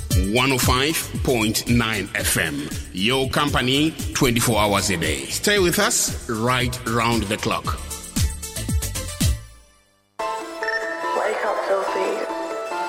105.9 FM. Your company 24 hours a day. Stay with us right round the clock. Wake up, Sophie.